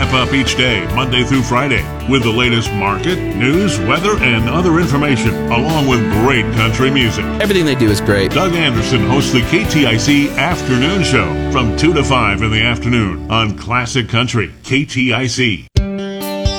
wrap up each day, Monday through Friday, with the latest market, news, weather, and other information, along with great country music. Everything they do is great. Doug Anderson hosts the KTIC Afternoon Show from 2 to 5 in the afternoon on Classic Country, KTIC.